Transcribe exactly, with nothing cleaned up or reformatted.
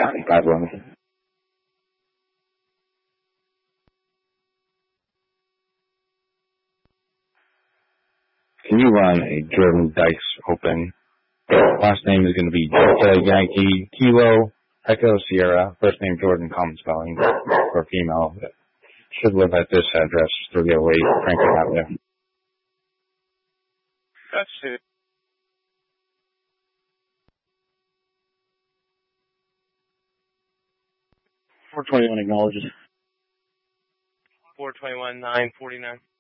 County five eleven. Can you run a Jordan Dykes open? Last name is going to be Delta Yankee Kilo Echo Sierra. First name Jordan, common spelling for female. Should live at this address, three oh eight Franklin Avenue. That's it. four twenty-one acknowledges. four twenty-one, nine forty-nine.